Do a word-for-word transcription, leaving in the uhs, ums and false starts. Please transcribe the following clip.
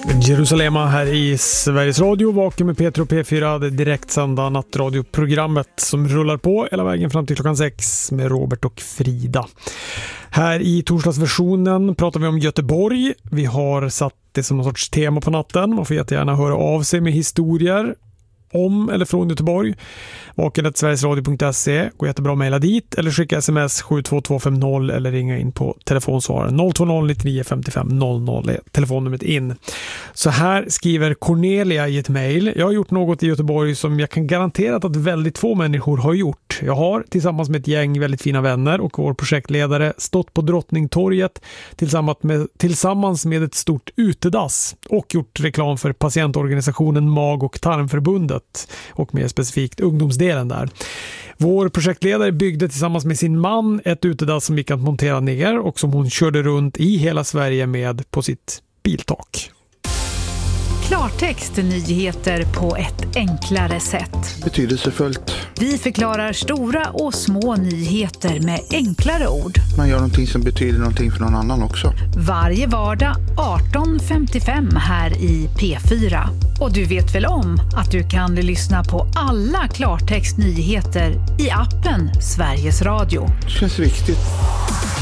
Jerusalema här i Sveriges Radio, vaken med Peter och P fyra, det direktsända nattradioprogrammet som rullar på hela vägen fram till klockan sex med Robert och Frida. Här i torsdagsversionen pratar vi om Göteborg. Vi har satt det som någon sorts tema på natten. Man får jättegärna höra av sig med historier om eller från Göteborg. vaken snabel-a sverigesradio punkt se. Går jättebra att mejla dit eller skicka sms sju två två fem noll eller ringa in på telefonsvararen noll två noll nittionio femtiofem noll noll är telefonnumret in. Så här skriver Cornelia i ett mejl. Jag har gjort något i Göteborg som jag kan garantera att väldigt få människor har gjort. Jag har tillsammans med ett gäng väldigt fina vänner och vår projektledare stått på Drottningtorget tillsammans med, tillsammans med ett stort utedass och gjort reklam för patientorganisationen Mag- och tarmförbundet och mer specifikt ungdomsdelen där. Vår projektledare byggde tillsammans med sin man ett utedass som gick att montera ner och som hon körde runt i hela Sverige med på sitt biltak. Klartext, nyheter på ett enklare sätt. Betydelsefullt. Vi förklarar stora och små nyheter med enklare ord. Man gör någonting som betyder någonting för någon annan också. Varje vardag arton femtiofem här i P fyra. Och du vet väl om att du kan lyssna på alla Klartext nyheter i appen Sveriges Radio. Det känns viktigt.